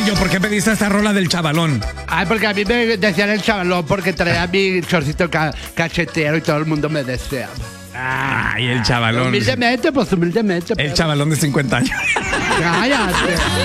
Guillo, ¿por qué pediste esta rola del chavalón? Ay, porque a mí me decían el chavalón porque traía mi chorcito cachetero y todo el mundo me deseaba. Ay, el chavalón. Humildemente, pues humildemente. El chavalón de 50 años. Cállate.